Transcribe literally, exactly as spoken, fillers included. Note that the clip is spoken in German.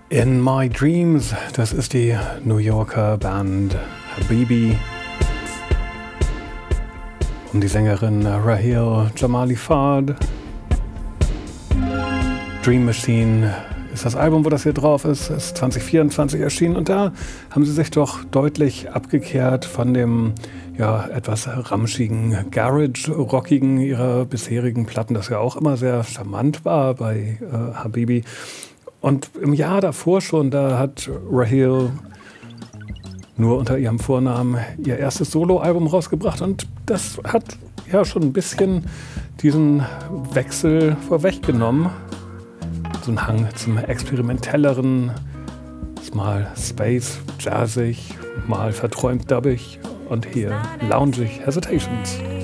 In My Dreams, das ist die New Yorker Band Habibi um die Sängerin Raheel Jamali Fard. Dream Machine ist das Album, wo das hier drauf ist, ist zwanzig vierundzwanzig erschienen und da haben sie sich doch deutlich abgekehrt von dem ja, etwas ramschigen, Garage-Rockigen ihrer bisherigen Platten, das ja auch immer sehr charmant war bei äh, Habibi. Und im Jahr davor schon, da hat Raheel nur unter ihrem Vornamen ihr erstes Soloalbum rausgebracht und das hat ja schon ein bisschen diesen Wechsel vorweggenommen. So ein Hang zum experimentelleren, mal space, jazzig, mal verträumt dubbig und hier loungig Hesitations.